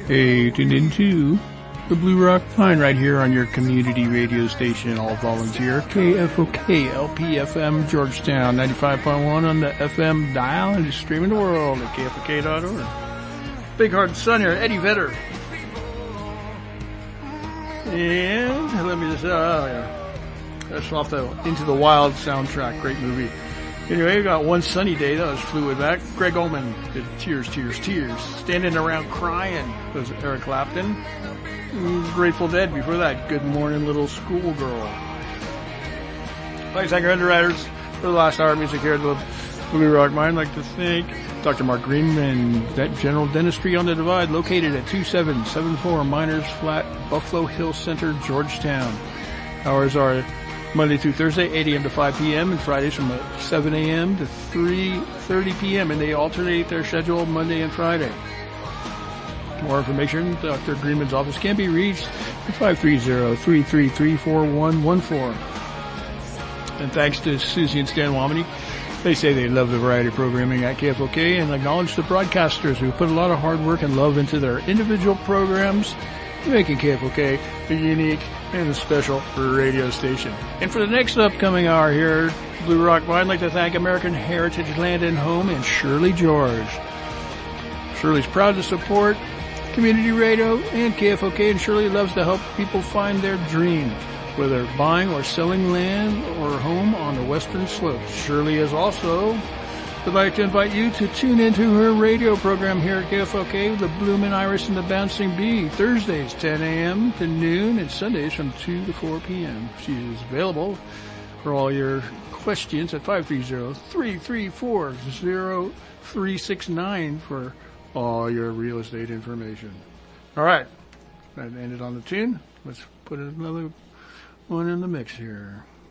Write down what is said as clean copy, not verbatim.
Hey, tuned into the Blue Rock Pine right here on your community radio station, all volunteer, KFOK LPFM Georgetown, 95.1 on the FM dial, and just streaming the world at KFOK.org. Big Heart Sun here, Eddie Vedder. And let me just, that's off the Into the Wild soundtrack, great movie. Anyway, we got One Sunny Day, that was Fleetwood Mac. Greg Allman did Tears, Tears, Tears. Standing Around Crying was Eric Clapton. Grateful Dead before that, Good Morning Little Schoolgirl. Thanks, Underwriters, for the last hour of music here at the Blue Rock Mine. I'd like to thank Dr. Mark Greenman, General Dentistry on the Divide, located at 2774 Miners Flat, Buffalo Hill Center, Georgetown. Hours are Monday through Thursday, 8 a.m. to 5 p.m., and Fridays from 7 a.m. to 3:30 p.m., and they alternate their schedule Monday and Friday. More information, Dr. Greenman's office can be reached at 530-333-4114. And thanks to Susie and Stan Womany. They say they love the variety programming at KFOK and acknowledge the broadcasters who put a lot of hard work and love into their individual programs, making KFOK a unique and a special radio station. And for the next upcoming hour here, Blue Rock Wine, I'd like to thank American Heritage Land and Home and Shirley George. Shirley's proud to support community radio and KFOK, and Shirley loves to help people find their dream, whether buying or selling land or home on the western slopes. Shirley is also would like to invite you to tune into her radio program here at KFOK, The Bloomin' Iris and the Bouncing Bee, Thursdays 10 a.m. to noon and Sundays from 2 to 4 p.m. She is available for all your questions at 530-334-0369 for all your real estate information. All right, that ended on the tune. Let's put another one in the mix here.